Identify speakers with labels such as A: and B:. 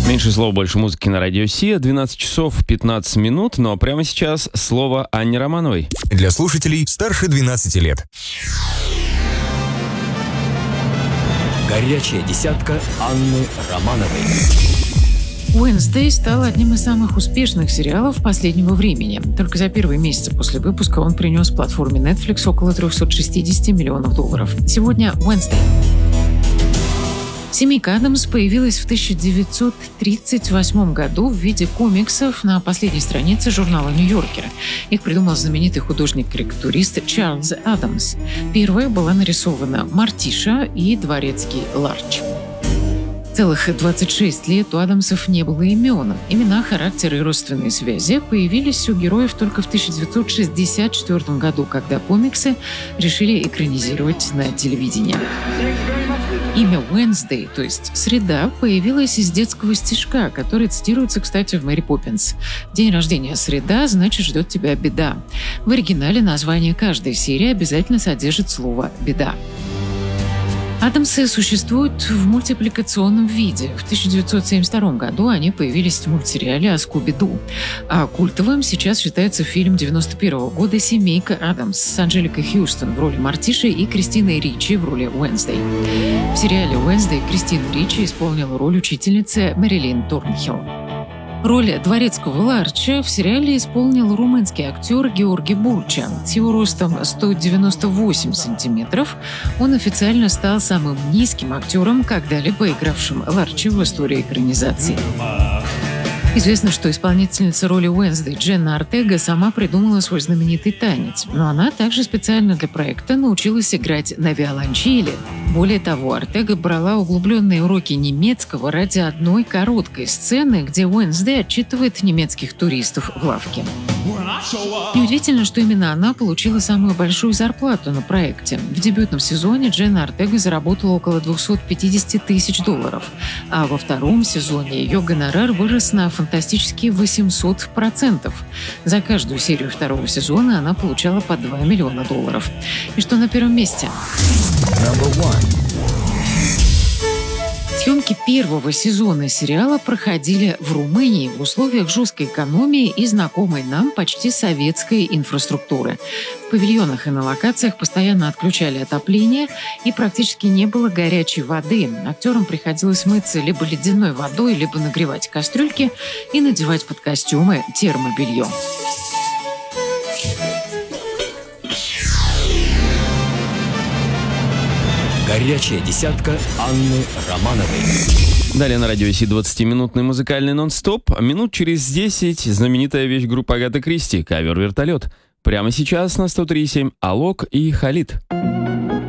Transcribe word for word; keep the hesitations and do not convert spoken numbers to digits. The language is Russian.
A: Меньше слов, больше музыки на радио Си. двенадцать часов пятнадцать минут, но прямо сейчас слово Анне Романовой.
B: Для слушателей старше двенадцати лет.
C: Горячая десятка Анны Романовой.
D: «Уэнсдей» стал одним из самых успешных сериалов последнего времени. Только за первые месяцы после выпуска он принес платформе Netflix около триста шестьдесят миллионов долларов. Сегодня «Уэнсдей». «Семейка Адамс» появилась в тысяча девятьсот тридцать восьмом году в виде комиксов на последней странице журнала «Нью-Йоркер». Их придумал знаменитый художник-карикатурист Чарльз Адамс. Первая была нарисована Мартиша и дворецкий Ларч. Целых двадцать шесть лет у Адамсов не было имен. Имена, характеры и родственные связи появились у героев только в тысяча девятьсот шестьдесят четвёртом году, когда комиксы решили экранизировать на телевидении. Имя Wednesday, то есть «среда», появилось из детского стишка, который цитируется, кстати, в «Мэри Поппинс». День рождения среда, значит, ждет тебя беда. В оригинале название каждой серии обязательно содержит слово «беда». Адамсы существуют в мультипликационном виде. В тысяча девятьсот семьдесят втором году они появились в мультсериале о Скуби-Ду. А культовым сейчас считается фильм девяносто первого года «Семейка Адамс» с Анджеликой Хьюстон в роли Мартиши и Кристиной Ричи в роли Уэнсдей. В сериале «Уэнсдей» Кристина Ричи исполнила роль учительницы Мэрилин Торнхилл. Роль дворецкого Ларча в сериале исполнил румынский актер Георги Бурча. С его ростом сто девяносто восемь сантиметров он официально стал самым низким актером, когда-либо игравшим Ларча в истории экранизации. Известно, что исполнительница роли Уэнсдей Дженна Ортега сама придумала свой знаменитый танец, но она также специально для проекта научилась играть на виолончели. Более того, Ортега брала углубленные уроки немецкого ради одной короткой сцены, где Уэнсдей отчитывает немецких туристов в лавке. Неудивительно, что именно она получила самую большую зарплату на проекте. В дебютном сезоне Дженна Ортега заработала около двести пятьдесят тысяч долларов, а во втором сезоне ее гонорар вырос на фантастические восемьсот процентов. За каждую серию второго сезона она получала по два миллиона долларов. И что на первом месте? Съемки первого сезона сериала проходили в Румынии в условиях жесткой экономии и знакомой нам почти советской инфраструктуры. В павильонах и на локациях постоянно отключали отопление и практически не было горячей воды. Актерам приходилось мыться либо ледяной водой, либо нагревать кастрюльки и надевать под костюмы термобелье.
C: Горячая десятка Анны Романовой.
A: Далее на радио Си двадцатиминутный музыкальный нон-стоп. Минут через десять знаменитая вещь группы Агаты Кристи «Ковер-вертолет». Прямо сейчас на сто три и семь Алок и Халид.